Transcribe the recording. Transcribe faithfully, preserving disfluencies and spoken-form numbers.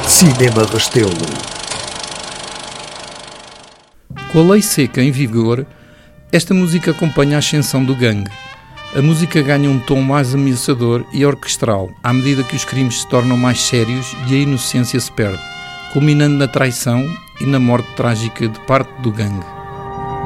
Cinema Restelo. Com a lei seca em vigor, esta música acompanha a ascensão do gangue. A música ganha um tom mais ameaçador e orquestral, à medida que os crimes se tornam mais sérios e a inocência se perde, culminando na traição e na morte trágica de parte do gangue.